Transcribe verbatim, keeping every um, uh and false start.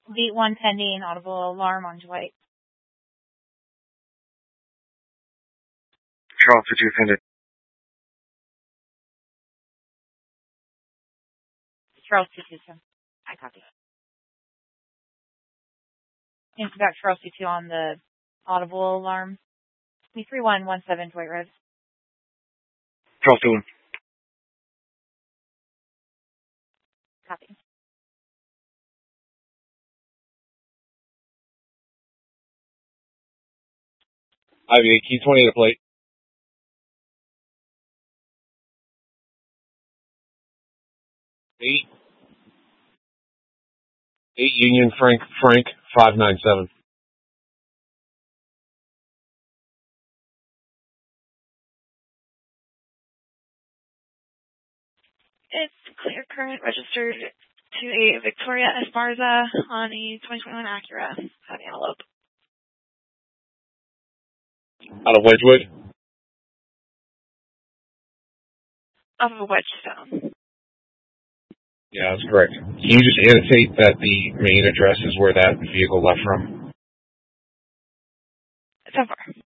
Beat one pending, audible alarm on Dwight. Charles two two pending. Charles two two two. I copy. Answer back Charles two two on the audible alarm. Me three one one seven Dwight Road. Charles two one. Copy. Ivy Key twenty to plate. Eight. Eight Union Frank Frank five nine seven. It's clear current registered to a Victoria Esparza on a twenty twenty-one Acura. Have antelope. Out of Wedgwood. Off of a Wedgestone. Yeah, that's correct. Can you just annotate that the main address is where that vehicle left from? So far.